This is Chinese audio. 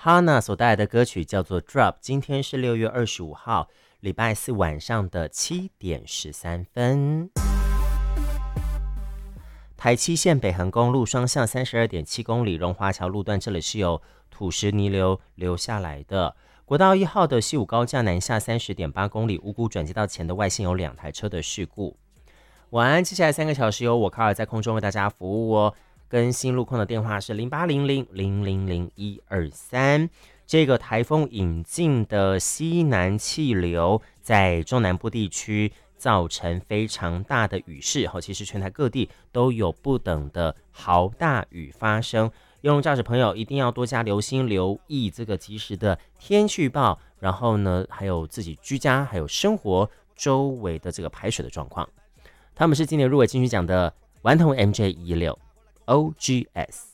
Hana 所带来的歌曲叫做 Drop。 今天是6月25号礼拜四晚上的7点13分。台七线北横公路双向32.7公里荣华桥路段，这里是有土石泥流流下来的。国道1号的西武高架南下30.8公里，五股转接道前的外线有2台车的事故。晚安，接下来3个小时由我卡尔在空中为大家服务哦。更新路况的电话是0800000123。这个台风引进的西南气流在中南部地区造成非常大的雨势，其实全台各地都有不等的豪大雨发生。用驾驶朋友一定要多加留心留意这个及时的天气预报，然后呢还有自己居家还有生活周围的这个排水的状况。他们是今年入围金曲奖的顽童 MJ16 OGS。